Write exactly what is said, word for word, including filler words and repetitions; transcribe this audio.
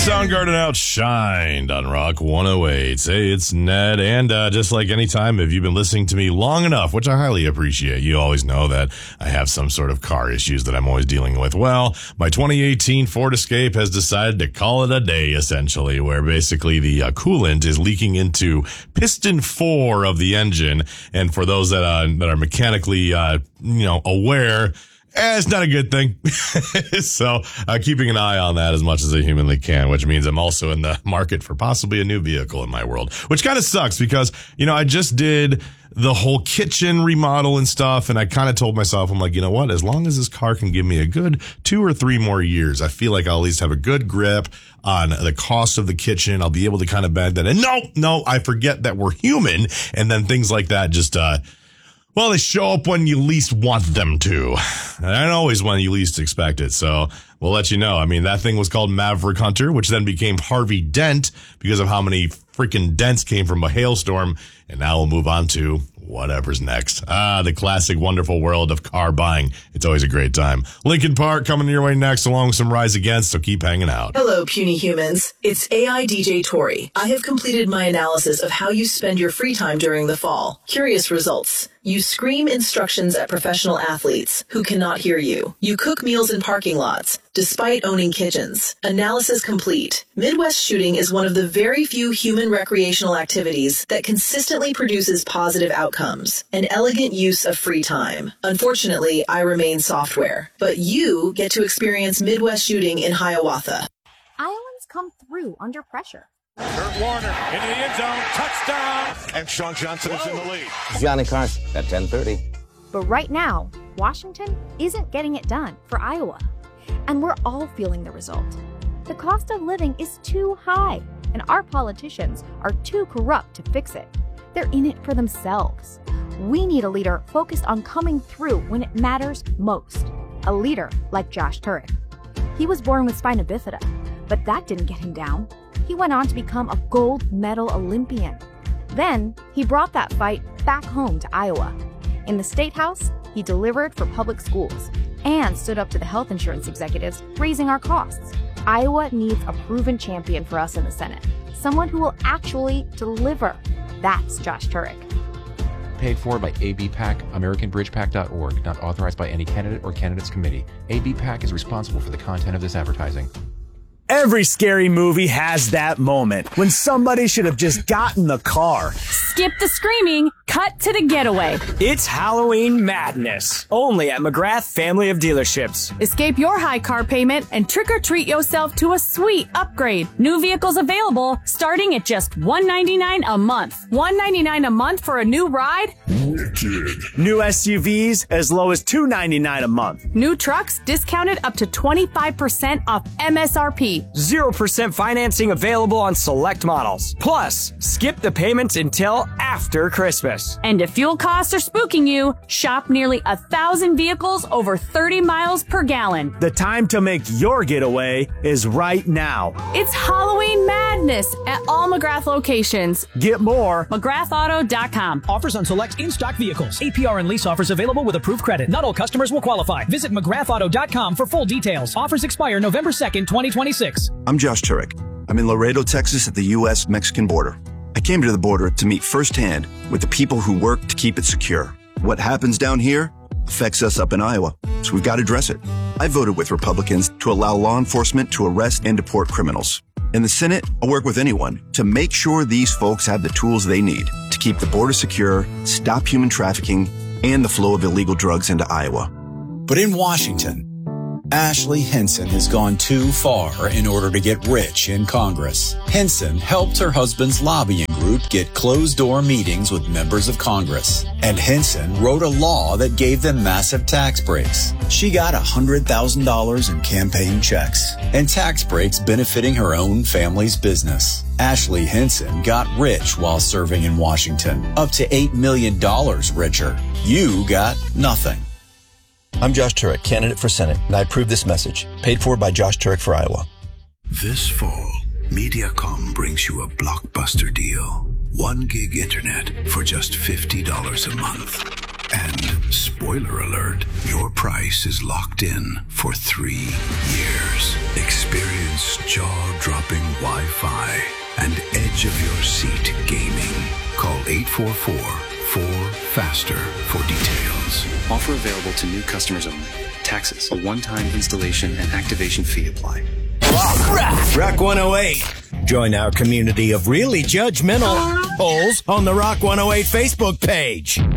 Soundgarden outshined on Rock one oh eight. Hey, it's Ned, and uh, just like any time, if you've been listening to me long enough, which I highly appreciate, you always know that I have some sort of car issues that I'm always dealing with. Well, my twenty eighteen Ford Escape has decided to call it a day, essentially, where basically the uh, coolant is leaking into piston four of the engine, and for those that, uh, that are mechanically, uh, you know, aware, Eh, it's not a good thing. So uh, keeping an eye on that as much as I humanly can, which means I'm also in the market for possibly a new vehicle in my world, which kind of sucks because, you know, I just did the whole kitchen remodel and stuff. And I kind of told myself, I'm like, you know what, as long as this car can give me a good two or three more years, I feel like I'll at least have a good grip on the cost of the kitchen. I'll be able to kind of bag that. And no, no, I forget that we're human. And then things like that just, uh, well, they show up when you least want them to, and always when you least expect it. So we'll let you know. I mean, that thing was called Maverick Hunter, which then became Harvey Dent because of how many freaking dents came from a hailstorm. And now we'll move on to whatever's next. Ah, the classic wonderful world of car buying. It's always a great time. Linkin Park coming your way next, along with some Rise Against, so keep hanging out. Hello, puny humans. It's A I D J Tori. I have completed my analysis of how you spend your free time during the fall. Curious results. You scream instructions at professional athletes who cannot hear you. You cook meals in parking lots, despite owning kitchens. Analysis complete. Midwest shooting is one of the very few human recreational activities that consistently produces positive outcomes. An elegant use of free time. Unfortunately, I remain software. But you get to experience Midwest shooting in Hiawatha. Iowans come through under pressure. Kurt Warner into the end zone, touchdown, and Sean Johnson Whoa. is in the lead. Johnny Carson at ten thirty. But right now, Washington isn't getting it done for Iowa. And we're all feeling the result. The cost of living is too high, and our politicians are too corrupt to fix it. They're in it for themselves. We need a leader focused on coming through when it matters most. A leader like Josh Turek. He was born with spina bifida, but that didn't get him down. He went on to become a gold medal Olympian. Then, he brought that fight back home to Iowa. In the State House, he delivered for public schools and stood up to the health insurance executives raising our costs. Iowa needs a proven champion for us in the Senate. Someone who will actually deliver. That's Josh Turek. Paid for by A B PAC, American Bridge Pac dot org, not authorized by any candidate or candidates committee. A B PAC is responsible for the content of this advertising. Every scary movie has that moment when somebody should have just gotten the car. Skip the screaming, cut to the getaway. It's Halloween madness, only at McGrath Family of Dealerships. Escape your high car payment and trick-or-treat yourself to a sweet upgrade. New vehicles available starting at just one hundred ninety-nine dollars a month. one hundred ninety-nine dollars a month for a new ride? Wicked. New S U Vs as low as two hundred ninety-nine dollars a month. New trucks discounted up to twenty-five percent off M S R P. zero percent financing available on select models. Plus, skip the payments until after Christmas. And if fuel costs are spooking you, shop nearly a thousand vehicles over thirty miles per gallon. The time to make your getaway is right now. It's Halloween madness at all McGrath locations. Get more. McGrath Auto dot com. Offers on select in-stock vehicles. A P R and lease offers available with approved credit. Not all customers will qualify. Visit McGrath Auto dot com for full details. Offers expire November second, twenty twenty-six. I'm Josh Turek. I'm in Laredo, Texas at the U S Mexican border. I came to the border to meet firsthand with the people who work to keep it secure. What happens down here affects us up in Iowa, so we've got to address it. I voted with Republicans to allow law enforcement to arrest and deport criminals. In the Senate, I'll work with anyone to make sure these folks have the tools they need to keep the border secure, stop human trafficking, and the flow of illegal drugs into Iowa. But in Washington, Ashley Hinson has gone too far in order to get rich in Congress. Hinson helped her husband's lobbying group get closed-door meetings with members of Congress. And Hinson wrote a law that gave them massive tax breaks. She got one hundred thousand dollars in campaign checks and tax breaks benefiting her own family's business. Ashley Hinson got rich while serving in Washington, up to eight million dollars richer. You got nothing. I'm Josh Turek, candidate for Senate, and I approve this message, paid for by Josh Turek for Iowa. This fall, Mediacom brings you a blockbuster deal. One gig internet for just fifty dollars a month. And, spoiler alert, your price is locked in for three years. Experience jaw jaw-dropping Wi-Fi, and edge-of-your-seat gaming. Call eight four four, four, faster for details. Offer available to new customers only. Taxes, a one-time installation and activation fee apply. Rock, Rock one oh eight. Join our community of really judgmental holes on the Rock one oh eight Facebook page.